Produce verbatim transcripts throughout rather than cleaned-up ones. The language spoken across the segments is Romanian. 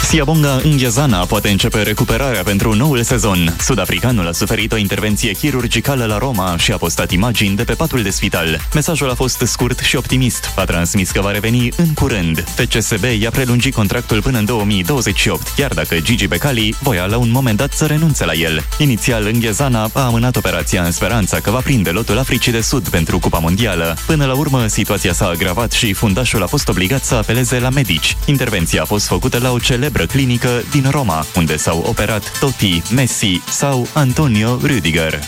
Siabonga Nghiazana poate începe recuperarea pentru noul sezon. Sud-africanul a suferit o intervenție chirurgicală la Roma și a postat imagini de pe patul de spital. Mesajul a fost scurt și optimist. A transmis că va reveni în curând. F C S B i-a prelungit contractul până în două mii douăzeci și opt, chiar dacă Gigi Becali voia la un moment dat să renunțe la el. Inițial, Nghiazana a amânat operația în speranța că va prinde lotul Africii de Sud pentru Cupa Mondială. Până la urmă, situația s-a agravat și fundașul a fost obligat să apeleze la medici. Intervenția a fost făcută la o celebră clinică din Roma, unde s-au operat Totti, Messi sau Antonio Rüdiger.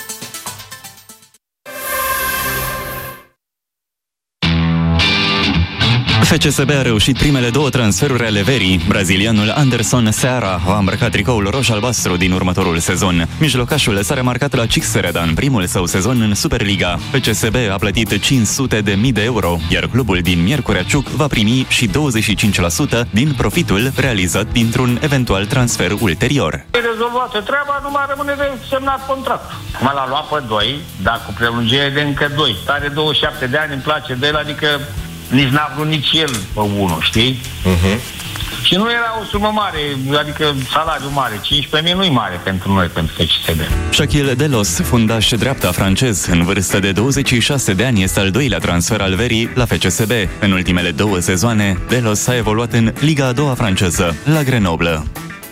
F C S B a reușit primele două transferuri ale verii. Brazilianul Anderson Seara va îmbrăca tricoul roș-albastru din următorul sezon. Mijlocașul s-a remarcat la Cixereda în primul său sezon în Superliga. F C S B a plătit cinci sute de mii de euro, iar clubul din Miercurea Ciuc va primi și douăzeci și cinci la sută din profitul realizat dintr-un eventual transfer ulterior. E rezolvată treaba, nu mai rămâne de semnat contract. Mă l-a luat pe doi, dar cu prelungire de încă doi. Are douăzeci și șapte de ani, îmi place de el, adică nici n-a vrut nici el pe unul, știi? Uh-huh. Și nu era o sumă mare, adică salariu mare. cincisprezece mii nu-i mare pentru noi, pentru F C S B. Shaquille Delos, fundaș dreapta francez, în vârstă de douăzeci și șase de ani, este al doilea transfer al verii la F C S B. În ultimele două sezoane, Delos a evoluat în Liga a doua franceză, la Grenoble.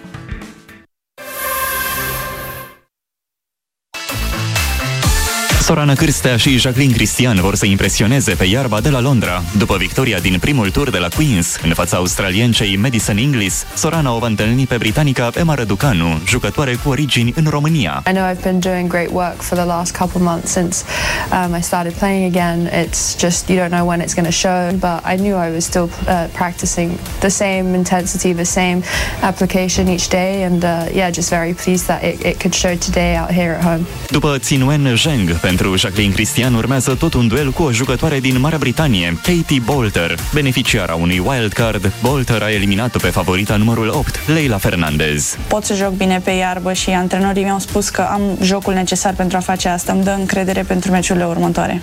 Sorana Cârstea și Jacqueline Cristian vor să impresioneze pe iarba de la Londra. După victoria din primul tur de la Queen's, în fața australiencei Madison Inglis, Sorana o va întâlni pe britanica Emma Răducanu, jucătoare cu origini în România. I know I've been doing great work for the last couple months since um, I started playing again. It's just you don't know when it's going to show, but I knew I was still uh, practicing the same intensity, the same application each day, and uh, yeah, just very pleased that it, it could show today out here at home. După Tsinwen Zheng, pentru Jacqueline Cristian urmează tot un duel cu o jucătoare din Marea Britanie, Katie Boulter. Beneficiara unui wildcard, Boulter a eliminat-o pe favorita numărul opt, Leila Fernandez. Pot să joc bine pe iarbă și antrenorii mi-au spus că am jocul necesar pentru a face asta. Îmi dă încredere pentru meciurile următoare.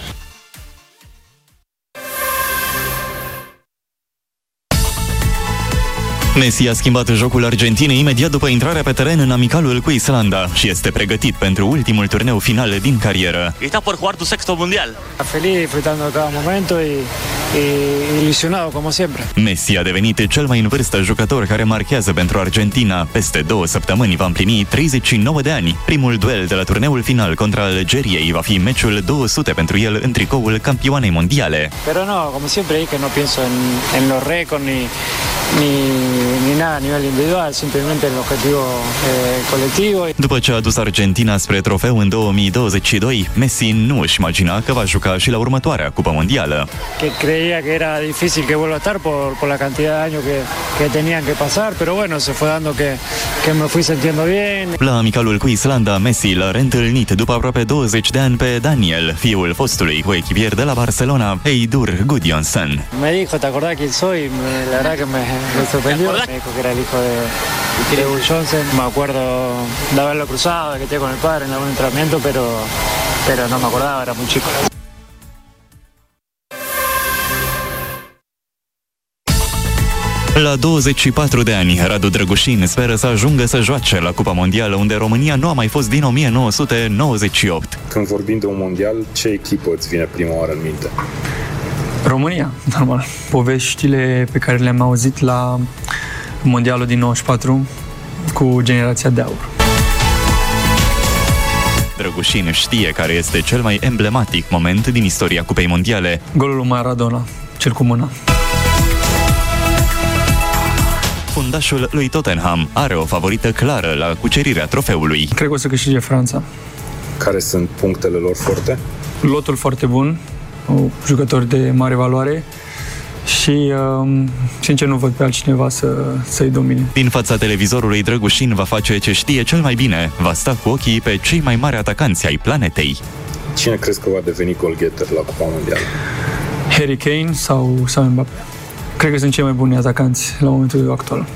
Messi a schimbat jocul Argentinei imediat după intrarea pe teren în amicalul cu Islanda și este pregătit pentru ultimul turneu final din carieră. Está por jugar tu sexto mundial. Feliz, disfrutando de cada momento y, y ilusionado como siempre. Messi a devenit cel mai în vârstă jucător care marchează pentru Argentina. Peste două săptămâni va împlini treizeci și nouă de ani. Primul duel de la turneul final contra Algeriei va fi meciul două sute pentru el în tricoul campioanei mondiale. Pero no, como siempre que no pienso en, en los récords ni ni ni nada a nivel individual, simplemente el objetivo eh, colectivo. După ce a dus Argentina spre trofeu în două mii douăzeci și doi, Messi nu își imagina că va juca și la următoarea Cupă Mondială. Que creía que era difícil que vuelva a estar por por la cantidad de años que que tenían que pasar, pero bueno, se fue dando que que me fui sintiendo bien. La amicalul cu Islanda, Messi l-a reîntâlnit după aproape douăzeci de ani pe Daniel, fiul fostului coechipier de la Barcelona, Eidur Gudjohnsen. Me dijo, ¿te acordás quién soy? La verdad que me, me sorprendió. Me dijo que era el hijo de, de Gudjohnsen. Me acuerdo de haberlo cruzado, de que esté con el padre en algún entrenamiento, pero, pero no me acordaba, era muy chico. La douăzeci și patru de ani, Radu Drăgușin speră să ajungă să joace la Cupa Mondială, unde România nu a mai fost din o mie nouă sute nouăzeci și opt. Când vorbim de un mondial, ce echipă îți vine prima oară în minte? România, normal. Poveștile pe care le-am auzit la Mondialul din nouăzeci și patru cu generația de aur. Drăgușin știe care este cel mai emblematic moment din istoria Cupei Mondiale. Golul lui Maradona, cel cu mâna. Fundașul lui Tottenham are o favorită clară la cucerirea trofeului. Cred că o să câștige Franța. Care sunt punctele lor forte? Lotul foarte bun, jucători de mare valoare și, sincer, nu văd pe altcineva să, să-i domine. Din fața televizorului, Drăgușin va face ce știe cel mai bine. Va sta cu ochii pe cei mai mari atacanți ai planetei. Cine crezi că va deveni goalgetter la Cupa Mondială? Harry Kane sau, sau Mbappé? Cred că sunt cei mai buni atacanți la momentul actual.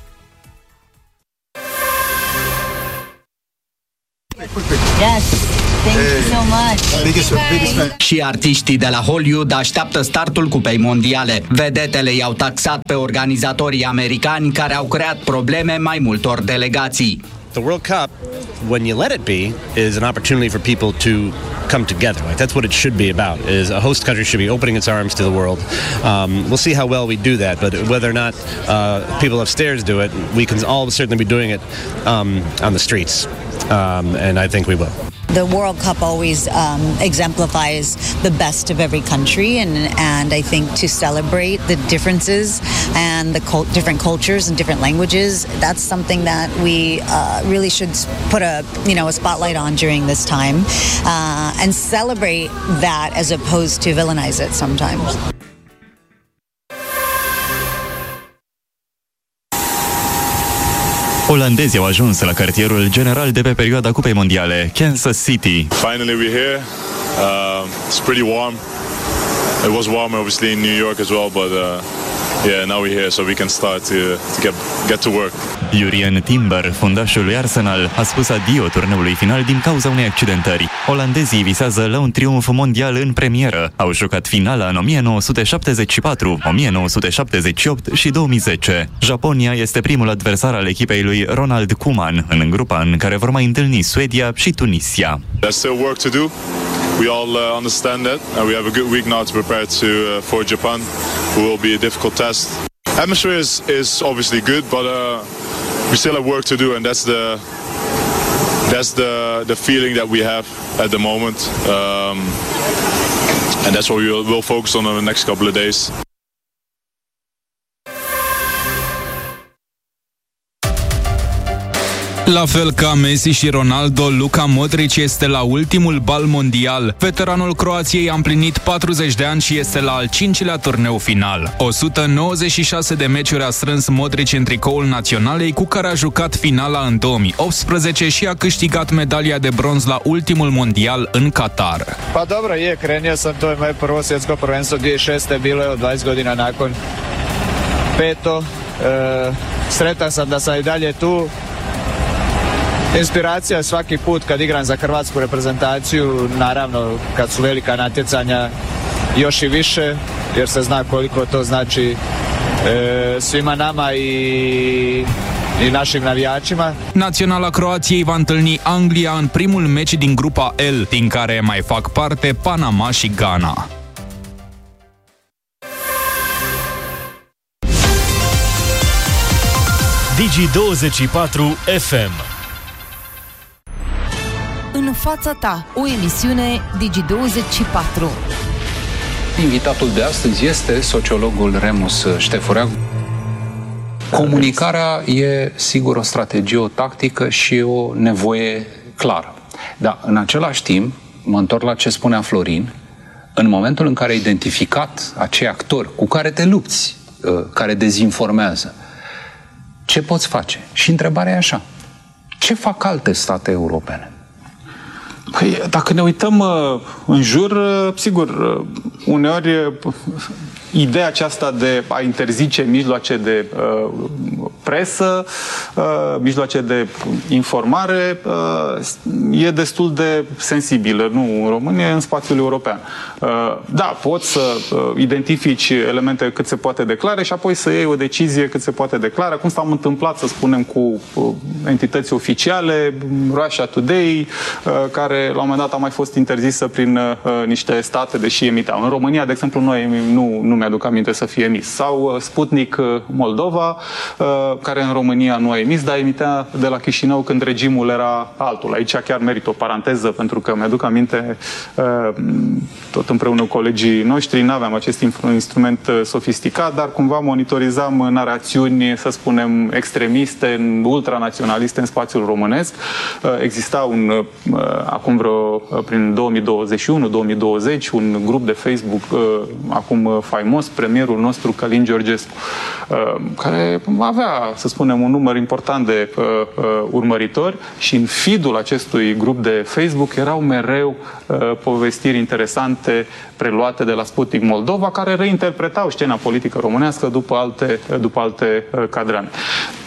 Yes. Thank you so much. Biggest, biggest și artiștii de la Hollywood așteaptă startul Cupei Mondiale. Vedetele i-au taxat pe organizatorii americani care au creat probleme mai multor delegații. The World Cup, when you let it be, is an opportunity for people to come together. Like that's what it should be about. Is a host country should be opening its arms to the world. Um, we'll see how well we do that, but whether or not uh, people upstairs do it, we can all certainly be doing it um, on the streets, um, and I think we will. The World Cup always um, exemplifies the best of every country, and and I think to celebrate the differences and the cult- different cultures and different languages, that's something that we uh, really should put a you know a spotlight on during this time, uh, and celebrate that as opposed to villainize it sometimes. Olandezii au ajuns la cartierul general de pe perioada Cupei Mondiale, Kansas City. Finally we're here. Uh, it's pretty warm. It was warm obviously in New York as well, but uh, yeah, now we're here so we can start to, to get, get to work. Jurien Timber, fundașul lui Arsenal, a spus adio turneului final din cauza unei accidentări. Olandezii visează la un triumf mondial în premieră. Au jucat finala în o mie nouă sute șaptezeci și patru, o mie nouă sute șaptezeci și opt și două mii zece. Japonia este primul adversar al echipei lui Ronald Koeman în grupa în care vor mai întâlni Suedia și Tunisia. There's still work to do. We all uh, understand that, and we have a good week now to prepare to uh, for Japan, who will be a difficult test. Atmosphere is, is obviously good, but uh, we still have work to do, and that's the that's the the feeling that we have at the moment, um, and that's what we will we'll focus on in the next couple of days. La fel ca Messi și Ronaldo, Luka Modric este la ultimul bal mondial. Veteranul Croației a împlinit patruzeci de ani și este la al cincilea turneu final. o sută nouăzeci și șase de meciuri a strâns Modric în tricoul naționalei, cu care a jucat finala în două mii optsprezece și a câștigat medalia de bronz la ultimul mondial în Qatar. Pa dobro je, krenio sam, to je moje prvo svjetsko prvenstvo dvije tisuće šeste, bilo je od dvadeset godina nakon peto. E, sretan sam da sam i dalje tu. Inspiracija svaki put kad igram za hrvatsku reprezentaciju, naravno kad su velika natjecanja još i više, jer se zna koliko to znači e, svima nama i i našim navijačima. Naționala Croației va întâlni Anglia în primul meci din grupa L, din care mai fac parte Panama și Ghana. Digi douăzeci și patru F M. În fața ta, o emisiune Digi douăzeci și patru. Invitatul de astăzi este sociologul Remus Ștefurea. Comunicarea e sigur o strategie, o tactică și o nevoie clară. Dar în același timp, mă întorc la ce spunea Florin, în momentul în care ai identificat acei actori cu care te lupți, care dezinformează, ce poți face? Și întrebarea e așa: ce fac alte state europene? Păi, dacă ne uităm uh, în jur, uh, sigur, uh, uneori uh, ideea aceasta de a interzice mijloace de uh, presă, uh, mijloace de informare, uh, e destul de sensibilă, nu în România, în spațiul european. Uh, da, poți să uh, identifici elemente cât se poate declare și apoi să iei o decizie cât se poate declara, cum s-a întâmplat, să spunem, cu uh, entități oficiale, Russia Today, uh, care la un moment dat a mai fost interzisă prin uh, niște state, deși emiteau. În România, de exemplu, noi nu, nu mi-aduc aminte să fie emis. Sau uh, Sputnik uh, Moldova, uh, care în România nu a emis, dar emitea de la Chișinău când regimul era altul. Aici chiar merit o paranteză, pentru că mi-aduc aminte, uh, tot împreună cu colegii noștri, nu aveam acest instrument uh, sofisticat, dar cumva monitorizam narațiuni, să spunem, extremiste, ultranaționaliste în spațiul românesc. Uh, exista un, uh, acum vreo, uh, prin două mii douăzeci și unu două mii douăzeci, un grup de Facebook, uh, acum uh, faimos, premierul nostru, Călin Georgescu, uh, care avea, să spunem, un număr important de uh, uh, urmăritori și în feed-ul acestui grup de Facebook erau mereu uh, povestiri interesante preluate de la Sputnik Moldova, care reinterpretau scena politică românească după alte, după alte uh, cadrane.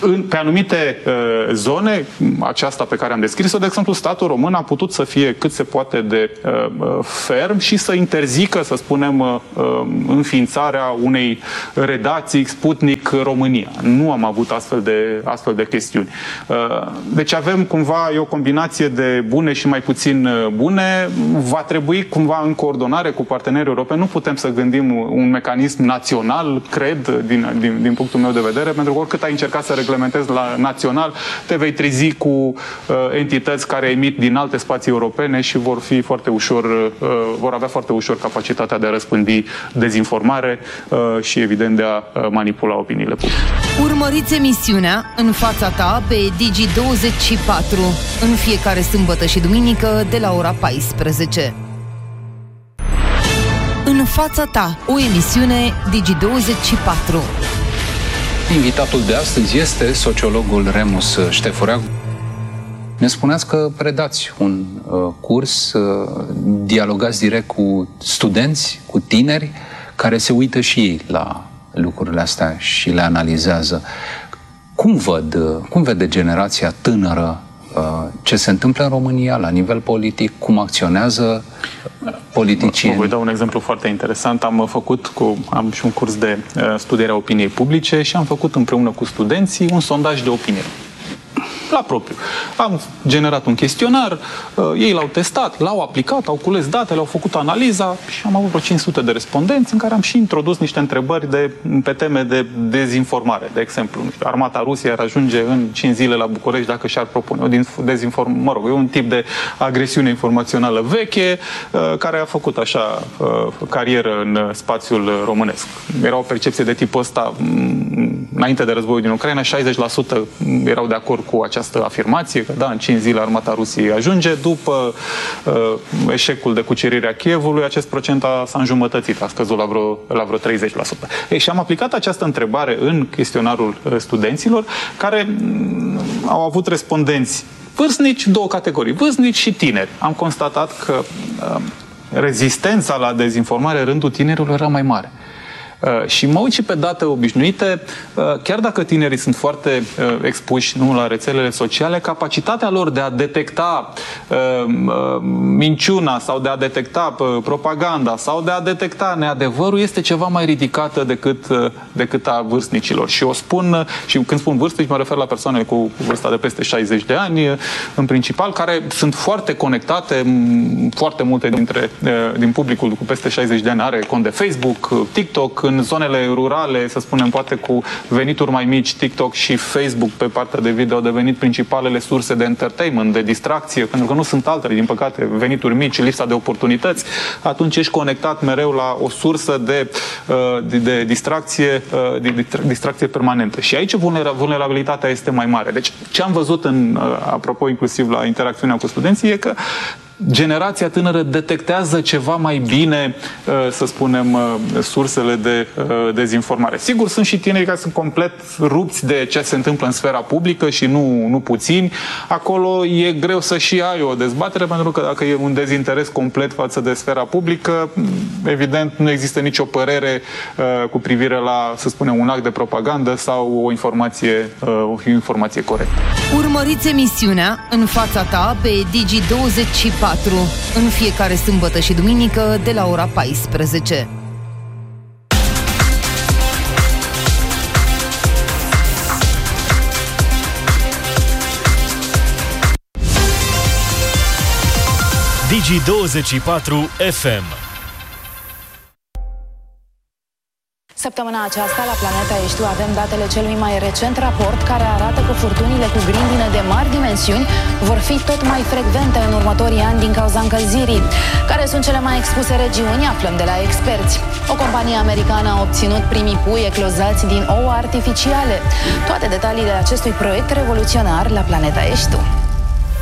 în, pe anumite uh, zone, aceasta pe care am descris-o, de exemplu, statul român a putut să fie cât se poate de uh, ferm și să interzică, să spunem, uh, înființarea unei redacții Sputnik România. Nu am avut astfel de, astfel de chestiuni. Uh, deci avem cumva e o combinație de bune și mai puțin bune. Va trebui cumva în coordonare cu partenerii europeni. Nu putem să gândim un mecanism național, cred, din, din, din punctul meu de vedere, pentru că oricât ai încercat să reglementezi la național, te vei trezi cu uh, entități care emit din alte spații europene și vor fi foarte ușor, uh, vor avea foarte ușor capacitatea de a răspândi dezinformare uh, și evident de a uh, manipula opiniile publice. Urmăriți emisiunea În fața ta pe Digi douăzeci și patru în fiecare sâmbătă și duminică de la ora paisprezece. În fața ta, o emisiune Digi douăzeci și patru. Invitatul de astăzi este sociologul Remus Ștefureagu. Ne spuneați că predați un uh, curs, uh, dialogați direct cu studenți, cu tineri, care se uită și ei la lucrurile astea și le analizează. Cum văd, cum vede generația tânără ce se întâmplă în România la nivel politic, cum acționează politicieni? Vă voi da un exemplu foarte interesant. Am făcut cu, am și un curs de studiere a opiniei publice și am făcut împreună cu studenții un sondaj de opinie. La propriu. Am generat un chestionar, ei l-au testat, l-au aplicat, au cules datele, au făcut analiza și am avut vreo cinci sute de respondenți în care am și introdus niște întrebări de, pe teme de dezinformare. De exemplu, nu știu, armata Rusiei ar ajunge în cinci zile la București dacă și-ar propune o dezinformare, mă rog, e un tip de agresiune informațională veche care a făcut așa carieră în spațiul românesc. Era o percepție de tipul ăsta înainte de războiul din Ucraina, șaizeci la sută erau de acord cu această afirmație, că da, în cinci zile armata Rusiei ajunge. După uh, eșecul de cucerire a Kievului, acest procent a, s-a înjumătățit, a scăzut la vreo, la vreo treizeci la sută. Ei, și am aplicat această întrebare în chestionarul uh, studenților, care um, au avut respondenți vârstnici, două categorii, vârstnici și tineri. Am constatat că uh, rezistența la dezinformare în rândul tinerilor era mai mare. Uh, și mă uit și pe date obișnuite, uh, chiar dacă tinerii sunt foarte uh, expuși nu, la rețelele sociale, capacitatea lor de a detecta uh, uh, minciuna sau de a detecta uh, propaganda sau de a detecta neadevărul este ceva mai ridicată decât, uh, decât a vârstnicilor. Și o spun, uh, și când spun vârstnici, mă refer la persoane cu vârsta de peste șaizeci de ani, uh, în principal, care sunt foarte conectate, foarte multe dintre, uh, din publicul cu peste șaizeci de ani are cont de Facebook, uh, TikTok. În zonele rurale, să spunem, poate cu venituri mai mici, TikTok și Facebook pe partea de video au devenit principalele surse de entertainment, de distracție, pentru că nu sunt altele, din păcate, venituri mici, lipsa de oportunități, atunci ești conectat mereu la o sursă de, de, de distracție, de distracție permanentă. Și aici vulnerabilitatea este mai mare. Deci, ce am văzut, în, apropo inclusiv la interacțiunea cu studenții, e că generația tânără detectează ceva mai bine, să spunem, sursele de dezinformare. Sigur, sunt și tineri care sunt complet rupți de ce se întâmplă în sfera publică și nu, nu puțini. Acolo e greu să și ai o dezbatere, pentru că dacă e un dezinteres complet față de sfera publică, evident nu există nicio părere cu privire la, să spunem, un act de propagandă sau o informație, o informație corectă. Urmăriți emisiunea În fața ta pe Digi douăzeci și patru în fiecare sâmbătă și duminică de la ora paisprezece. Digi douăzeci și patru F M. Săptămâna aceasta, la Planeta Eștiu, avem datele celui mai recent raport care arată că furtunile cu grindină de mari dimensiuni vor fi tot mai frecvente în următorii ani din cauza încălzirii. Care sunt cele mai expuse regiuni? Aflăm de la experți. O companie americană a obținut primii pui eclozați din ouă artificiale. Toate detaliile acestui proiect revoluționar la Planeta Eștiu.